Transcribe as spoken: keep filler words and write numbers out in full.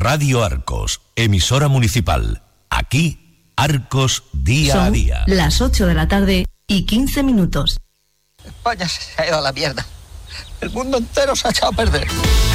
Radio Arcos, emisora municipal. Aquí, Arcos día Son a día. Las ocho de la tarde y quince minutos. España se ha ido a la mierda. El mundo entero se ha echado a perder.